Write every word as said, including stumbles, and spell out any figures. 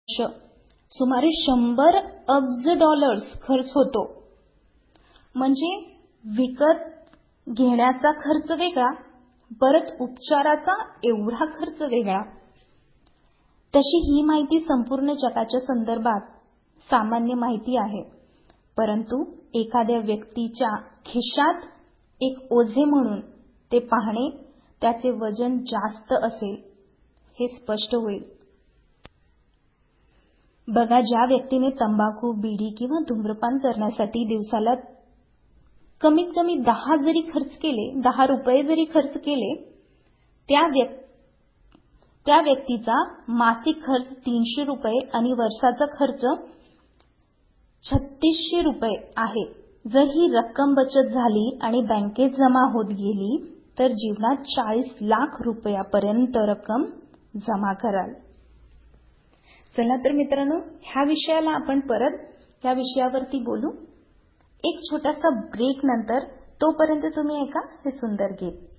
सुमारे शंभर अब्ज डॉलर्स खर्च होतो. म्हणजे विकत घेण्याचा खर्च वेगळा, परत उपचाराचा एवढा खर्च वेगळा. तशी ही माहिती संपूर्ण जगाच्या संदर्भात सामान्य माहिती आहे, परंतु एखाद्या व्यक्तीच्या खिशात एक ओझे म्हणून ते पाहणे त्याचे वजन जास्त असेल हे स्पष्ट होईल. बघा, ज्या व्यक्तीने तंबाखू, बिडी किंवा धूम्रपान करण्यासाठी दिवसाला कमीत कमी दहा जरी खर्च केले, दहा रुपये जरी खर्च केले, त्या व्यक्ती त्या व्यक्तीचा मासिक खर्च तीनशे रुपये आणि वर्षाचा खर्च छत्तीसशे रुपये आहे. जर ही रक्कम बचत झाली आणि बँकेत जमा होत गेली तर जीवनात चाळीस लाख रुपयापर्यंत रक्कम जमा कराल. चला तर मित्रांनो, ह्या विषयाला आपण परत ह्या विषयावरती बोलू एक छोटासा ब्रेक नंतर. तोपर्यंत तुम्ही ऐका हे सुंदर गीत.